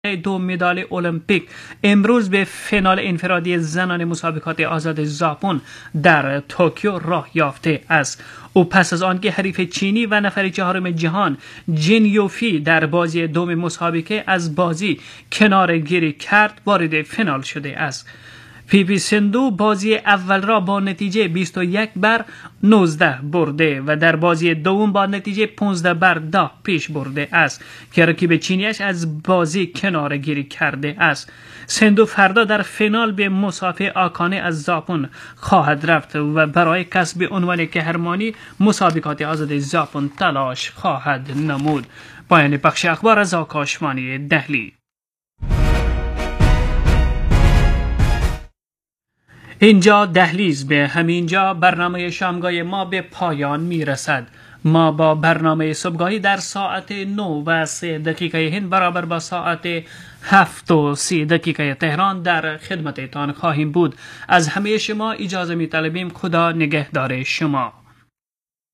دو مدال المپیک امروز به فینال انفرادی زنان مسابقات آزاد ژاپن در توکیو راه یافته است. او پس از آنکه حریف چینی و نفر چهارم جهان جین یوفی در بازی دوم مسابقه از بازی کناره‌گیری کرد وارد فینال شده است. پی وی سندو بازی اول را با نتیجه 21-19 برده و در بازی دوم با نتیجه 15-10 پیش برده است که رقیب چینیش از بازی کناره گیری کرده است. سندو فردا در فینال به مسافه آکانه از ژاپن خواهد رفت و برای کسب عنوان قهرمانی مسابقات آزاد ژاپن تلاش خواهد نمود. پایان بخش اخبار از آکاشوانی دهلی. اینجا دهلیز، به همینجا برنامه شامگاه ما به پایان میرسد. ما با برنامه صبحگاهی در ساعت 9:03 هند برابر با ساعت 7:30 تهران در خدمتتان خواهیم بود. از همه شما اجازه می طلبیم. خدا نگهدار شما.